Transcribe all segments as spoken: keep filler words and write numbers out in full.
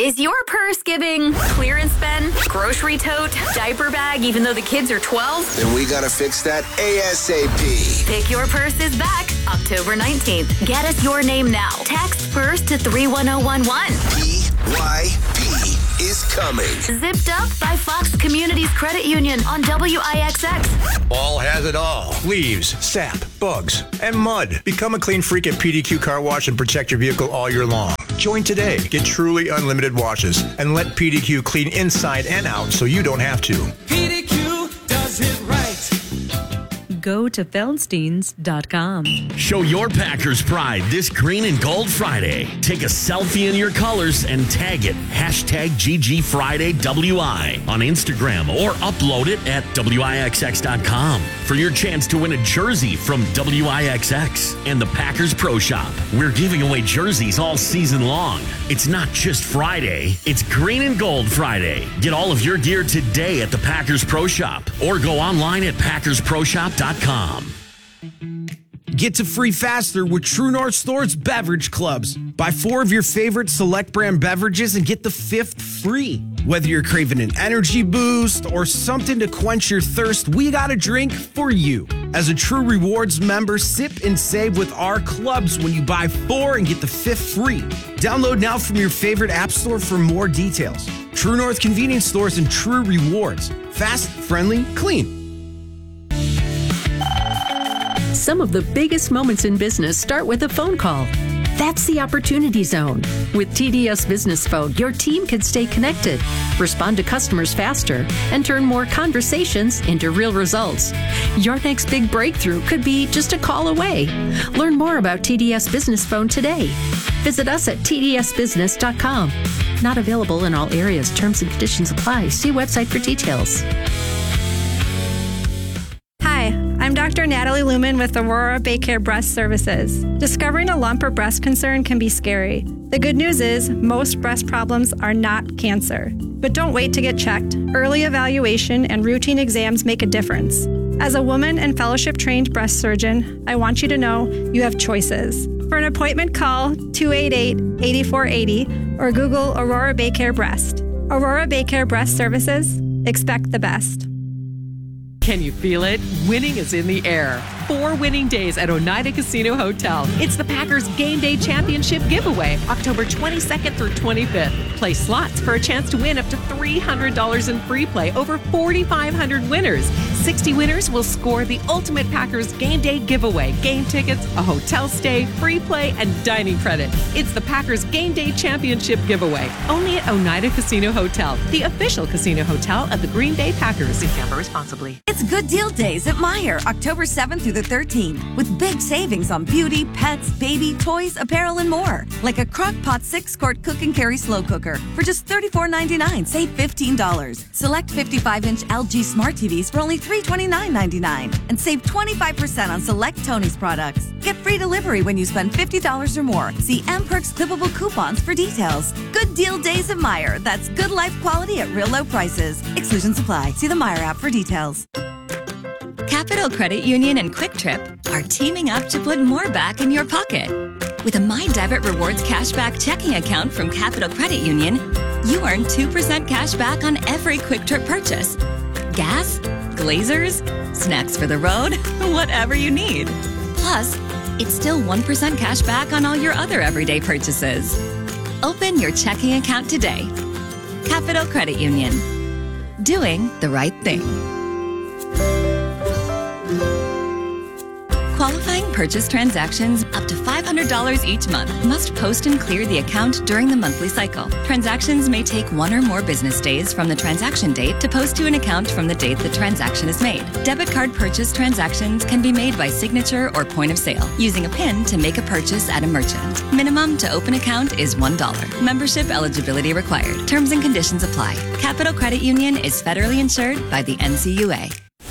Is your purse giving clearance bin, grocery tote, diaper bag, even though the kids are twelve? Then we gotta fix that ASAP. Pick Your Purse is back October nineteenth. Get us your name now. Text PURSE to three one zero one one. P Y P is coming. Zipped Up by Fox Communities Credit Union on W I X X. All has it all. Leaves, sap, bugs, and mud. Become a clean freak at P D Q Car Wash and protect your vehicle all year long. Join today. Get truly unlimited washes and let P D Q clean inside and out so you don't have to. P D Q does it right. Go to Feldsteins dot com. Show your Packers pride this Green and Gold Friday. Take a selfie in your colors and tag it. Hashtag G G Friday W I on Instagram or upload it at W I X X dot com for your chance to win a jersey from W I X X and the Packers Pro Shop. We're giving away jerseys all season long. It's not just Friday, it's Green and Gold Friday. Get all of your gear today at the Packers Pro Shop or go online at Packers Pro Shop dot com. Get to free faster with True North Store's Beverage Clubs. Buy four of your favorite select brand beverages and get the fifth free. Whether you're craving an energy boost or something to quench your thirst, we got a drink for you. As a True Rewards member, sip and save with our clubs when you buy four and get the fifth free. Download now from your favorite app store for more details. True North Convenience Stores and True Rewards. Fast, friendly, clean. Some of the biggest moments in business start with a phone call. That's the Opportunity Zone. With T D S Business Phone, your team can stay connected, respond to customers faster, and turn more conversations into real results. Your next big breakthrough could be just a call away. Learn more about T D S Business Phone today. Visit us at T D S business dot com. Not available in all areas. Terms and conditions apply. See website for details. Hi, I'm Doctor Natalie Lumen with Aurora Baycare Breast Services. Discovering a lump or breast concern can be scary. The good news is most breast problems are not cancer. But don't wait to get checked. Early evaluation and routine exams make a difference. As a woman and fellowship-trained breast surgeon, I want you to know you have choices. For an appointment, call two eight eight, eight four eight zero or Google Aurora Baycare Breast. Aurora Baycare Breast Services. Expect the best. Can you feel it? Winning is in the air. Four winning days at Oneida Casino Hotel. It's the Packers Game Day Championship giveaway, October twenty-second through twenty-fifth. Play slots for a chance to win up to three hundred dollars in free play. Over forty-five hundred winners. sixty winners will score the ultimate Packers Game Day giveaway. Game tickets, a hotel stay, free play, and dining credit. It's the Packers Game Day Championship giveaway. Only at Oneida Casino Hotel, the official casino hotel of the Green Bay Packers. Please gamble responsibly. It's Good Deal Days at Meijer, October seventh through the thirteenth, with big savings on beauty, pets, baby, toys, apparel, and more. Like a Crock-Pot six-quart cook and carry slow cooker for just thirty-four ninety-nine. Save fifteen dollars. Select fifty-five inch L G Smart T Vs for only three twenty-nine ninety-nine. And save twenty-five percent on select Tony's products. Get free delivery when you spend fifty dollars or more. See M Perks clippable coupons for details. Good Deal Days at Meijer. That's good life quality at real low prices. Exclusions apply. See the Meijer app for details. Capital Credit Union and Quick Trip are teaming up to put more back in your pocket. With a My Debit Rewards cashback checking account from Capital Credit Union, you earn two percent cash back on every Quick Trip purchase. Gas, Glazers, snacks for the road, whatever you need. Plus, it's still one percent cash back on all your other everyday purchases. Open your checking account today. Capital Credit Union. Doing the right thing. Qualifying purchase transactions up to five hundred dollars each month must post and clear the account during the monthly cycle. Transactions may take one or more business days from the transaction date to post to an account from the date the transaction is made. Debit card purchase transactions can be made by signature or point of sale, using a PIN to make a purchase at a merchant. Minimum to open account is one dollar. Membership eligibility required. Terms and conditions apply. Capital Credit Union is federally insured by the N C U A.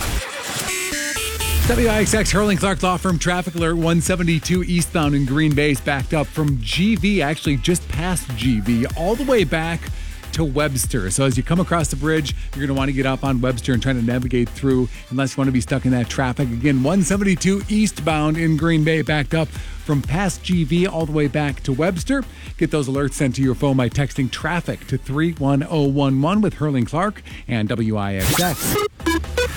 W I X X Hurling Clark Law Firm traffic alert one seventy-two eastbound in Green Bay is backed up from G V, actually just past G V, all the way back to Webster. So as you come across the bridge, you're going to want to get up on Webster and try to navigate through unless you want to be stuck in that traffic. Again, one seventy-two eastbound in Green Bay, backed up from past G V all the way back to Webster. Get those alerts sent to your phone by texting traffic to three one zero one one with Hurling Clark and W I X X.